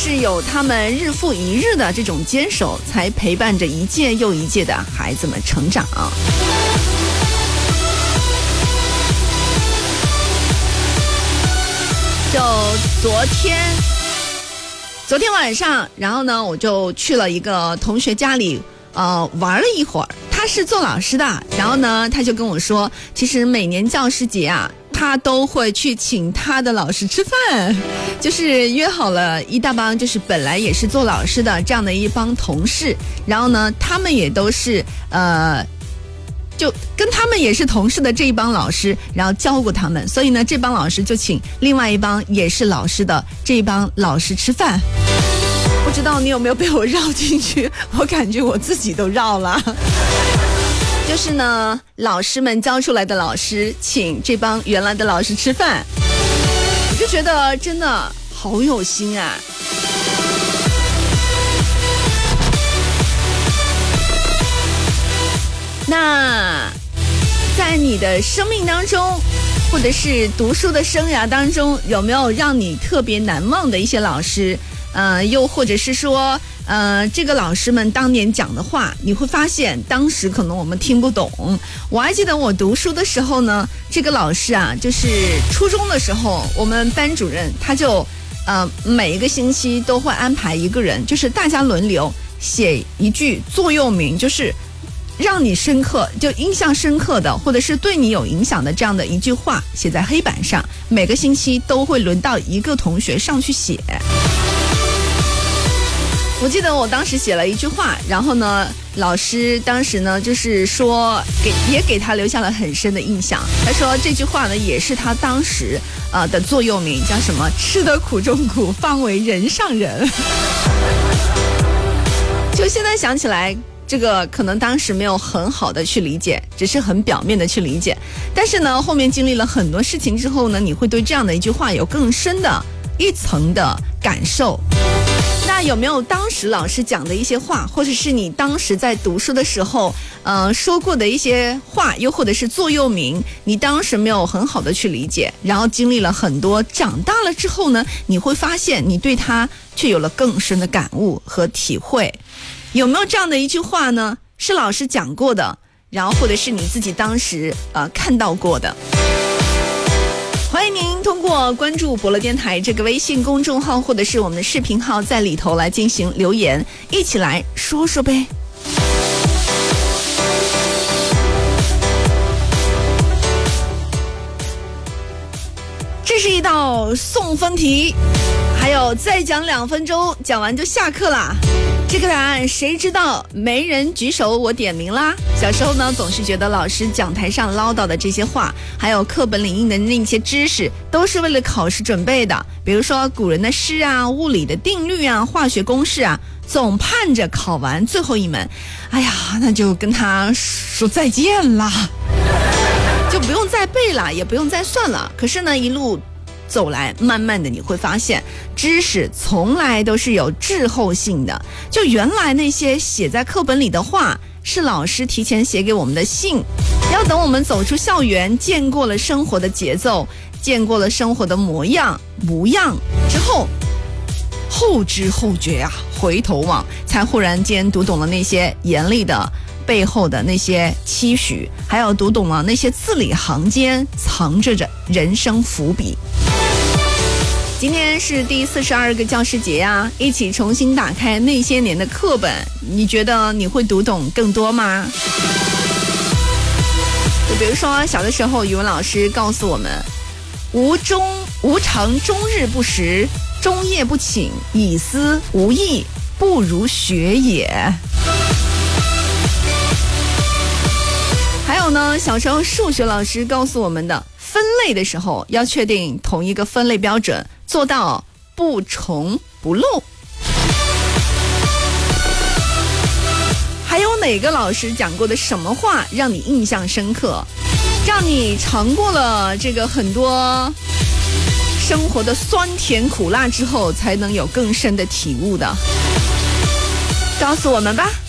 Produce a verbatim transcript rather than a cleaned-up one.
是有他们日复一日的这种坚守，才陪伴着一届又一届的孩子们成长。就昨天昨天晚上，然后呢我就去了一个同学家里呃玩了一会儿。他是做老师的，然后呢他就跟我说，其实每年教师节啊，他都会去请他的老师吃饭，就是约好了一大帮就是本来也是做老师的这样的一帮同事，然后呢他们也都是呃就跟他们也是同事的这一帮老师，然后教过他们，所以呢这帮老师就请另外一帮也是老师的这一帮老师吃饭。不知道你有没有被我绕进去，我感觉我自己都绕了。就是呢老师们教出来的老师请这帮原来的老师吃饭，我就觉得真的好有心啊。那在你的生命当中，或者是读书的生涯当中，有没有让你特别难忘的一些老师？呃，又或者是说，呃，这个老师们当年讲的话，你会发现当时可能我们听不懂。我还记得我读书的时候呢，这个老师啊，就是初中的时候，我们班主任他就呃每一个星期都会安排一个人，就是大家轮流写一句座右铭，就是让你深刻就印象深刻的，或者是对你有影响的这样的一句话，写在黑板上，每个星期都会轮到一个同学上去写。我记得我当时写了一句话，然后呢老师当时呢就是说给也给他留下了很深的印象。他说这句话呢也是他当时呃的座右铭，叫什么吃得苦中苦，方为人上人。就现在想起来，这个可能当时没有很好的去理解，只是很表面的去理解，但是呢后面经历了很多事情之后呢，你会对这样的一句话有更深的一层的感受。那有没有当时老师讲的一些话，或者是你当时在读书的时候呃说过的一些话，又或者是座右铭，你当时没有很好的去理解，然后经历了很多，长大了之后呢，你会发现你对它却有了更深的感悟和体会。有没有这样的一句话呢？是老师讲过的，然后或者是你自己当时呃看到过的。欢迎您通过关注博乐电台这个微信公众号，或者是我们的视频号，在里头来进行留言，一起来说说呗。这是一道送分题，还有再讲两分钟，讲完就下课啦。这个答案谁知道？没人举手，我点名啦。小时候呢，总是觉得老师讲台上唠叨的这些话，还有课本里印的那些知识，都是为了考试准备的。比如说古人的诗啊，物理的定律啊，化学公式啊，总盼着考完最后一门，哎呀，那就跟他说再见啦，就不用再背了，也不用再算了。可是呢，一路走来，慢慢的你会发现，知识从来都是有滞后性的。就原来那些写在课本里的话，是老师提前写给我们的信，要等我们走出校园，见过了生活的节奏，见过了生活的模样模样之后，后知后觉啊，回头望，才忽然间读懂了那些严厉的背后的那些期许，还有读懂了那些字里行间藏着着人生伏笔。今天是第四十二个教师节呀，一起重新打开那些年的课本，你觉得你会读懂更多吗？就比如说小的时候，语文老师告诉我们，无终无常终日不时，终夜不寝，以思无益，不如学也。还有呢，小时候数学老师告诉我们的，分类的时候要确定同一个分类标准，做到不重不漏。还有哪个老师讲过的什么话让你印象深刻，让你尝过了这个很多生活的酸甜苦辣之后，才能有更深的体悟的？告诉我们吧。